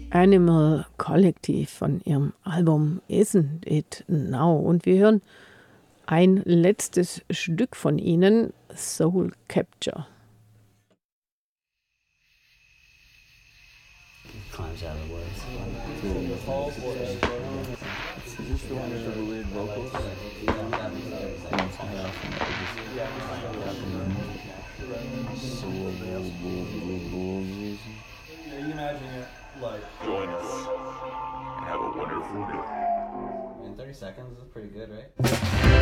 Animal Collective von ihrem Album Isn't It Now. Und wir hören ein letztes Stück von ihnen, Soul Capture. Climbs out of the woods. Is this the one with the weird vocals? You imagine it like Join us and have a wonderful day. In 30 seconds is pretty good, right?